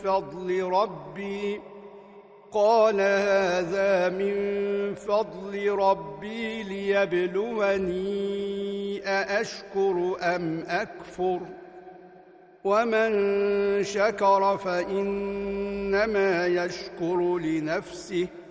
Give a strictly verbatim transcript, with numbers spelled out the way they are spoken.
فضل ربي قال هذا من فضل ربي ليبلوني أأشكر أم أكفر ومن شكر فإنما يشكر لنفسه